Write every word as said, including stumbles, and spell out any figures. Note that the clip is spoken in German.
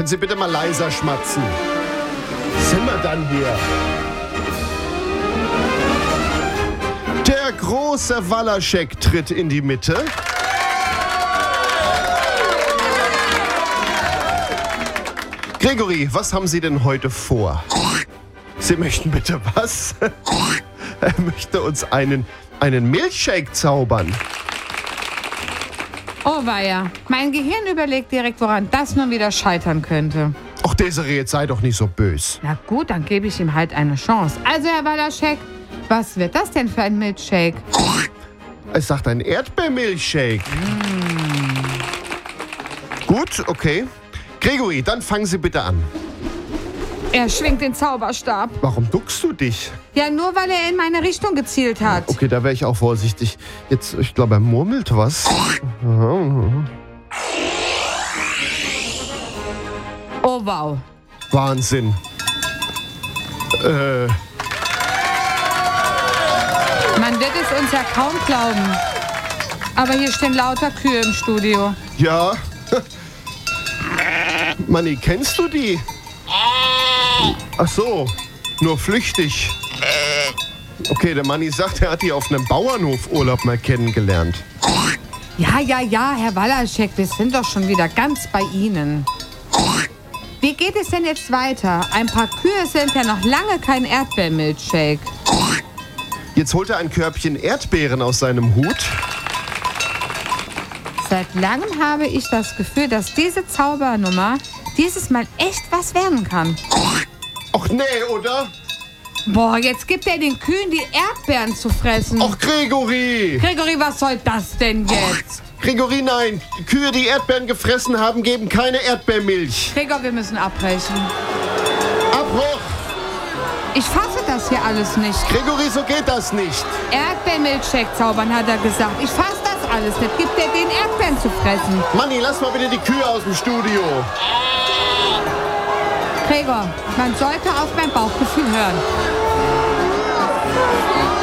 Können Sie bitte mal leiser schmatzen? Sind wir dann hier? Der große Walaschek tritt in die Mitte. Gregory, was haben Sie denn heute vor? Sie möchten bitte was? Er möchte uns einen, einen Milchshake zaubern. Oh weia, mein Gehirn überlegt direkt, woran das nun wieder scheitern könnte. Ach, Desiree, jetzt sei doch nicht so bös. Na gut, dann gebe ich ihm halt eine Chance. Also, Herr Walaschek, was wird das denn für ein Milchshake? Es sagt ein Erdbeermilchshake. Mm. Gut, okay. Gregory, dann fangen Sie bitte an. Er schwingt den Zauberstab. Warum duckst du dich? Ja, nur weil er in meine Richtung gezielt hat. Okay, da wäre ich auch vorsichtig. Jetzt, ich glaube, er murmelt was. Oh, wow. Wahnsinn. Äh... Man wird es uns ja kaum glauben. Aber hier stehen lauter Kühe im Studio. Ja. Manni, kennst du die? Ach so, nur flüchtig. Okay, der Manni sagt, er hat die auf einem Bauernhofurlaub mal kennengelernt. Ja, ja, ja, Herr Walaschek, wir sind doch schon wieder ganz bei Ihnen. Wie geht es denn jetzt weiter? Ein paar Kühe sind ja noch lange kein Erdbeermilchshake. Jetzt holt er ein Körbchen Erdbeeren aus seinem Hut. Seit langem habe ich das Gefühl, dass diese Zaubernummer dieses Mal echt was werden kann. Ach nee, oder? Boah, jetzt gibt er den Kühen die Erdbeeren zu fressen. Ach, Gregory! Gregory, was soll das denn jetzt? Gregory, nein. Die Kühe, die Erdbeeren gefressen haben, geben keine Erdbeermilch. Gregor, wir müssen abbrechen. Abbruch! Ich fasse das hier alles nicht. Gregory, so geht das nicht. Erdbeermilchshake zaubern, hat er gesagt. Ich fasse das alles nicht. Gibt er den Erdbeeren zu fressen? Manni, lass mal bitte die Kühe aus dem Studio. Gregor, man sollte auf mein Bauchgefühl hören.